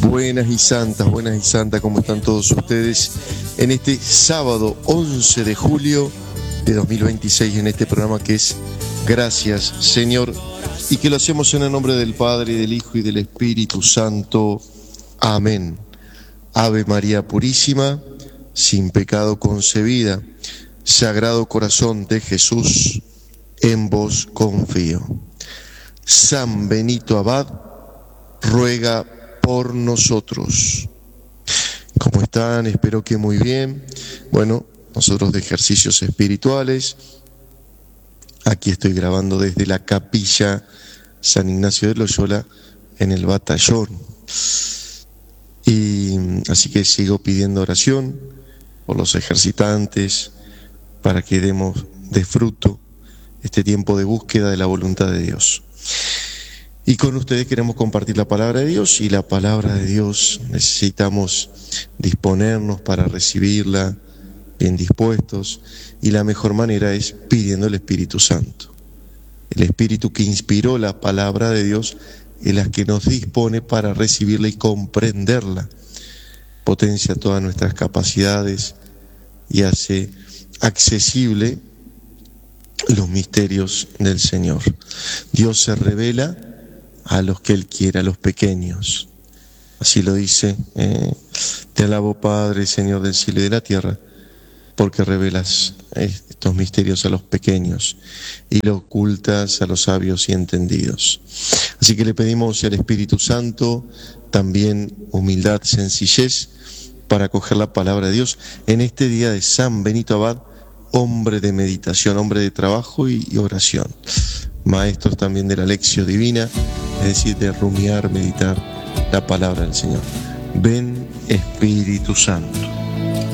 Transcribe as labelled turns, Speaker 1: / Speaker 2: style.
Speaker 1: Buenas y santas, ¿cómo están todos ustedes? En este sábado 11 de julio de 2026, en este programa que es Gracias, Señor, y que lo hacemos en el nombre del Padre, y del Hijo, y del Espíritu Santo. Amén. Ave María Purísima, sin pecado concebida, Sagrado Corazón de Jesús, en vos confío. San Benito Abad, ruega por nosotros. ¿Cómo están? Espero que muy bien. Bueno, nosotros de ejercicios espirituales. Aquí estoy grabando desde la capilla San Ignacio de Loyola en el Batallón. Y así que sigo pidiendo oración por los ejercitantes para que demos de fruto este tiempo de búsqueda de la voluntad de Dios. Y con ustedes queremos compartir la palabra de Dios, y la palabra de Dios necesitamos disponernos para recibirla bien dispuestos, y la mejor manera es pidiendo el Espíritu Santo. El Espíritu que inspiró la palabra de Dios es la que nos dispone para recibirla y comprenderla. Potencia todas nuestras capacidades y hace accesible los misterios del Señor. Dios se revela a los que Él quiere, a los pequeños. Así lo dice, te alabo, Padre, Señor del cielo y de la tierra, porque revelas estos misterios a los pequeños y lo ocultas a los sabios y entendidos. Así que le pedimos al Espíritu Santo también humildad, sencillez, para acoger la palabra de Dios en este día de San Benito Abad, hombre de meditación, hombre de trabajo y oración. Maestros también de la lección divina, es decir, de rumiar, meditar la palabra del Señor. Ven, Espíritu Santo.